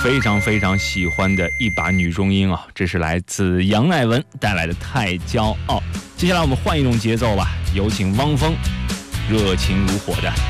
非常非常喜欢的一把女中音啊，这是来自杨乃文带来的《太骄傲》。接下来我们换一种节奏吧，有请汪峰，热情如火的。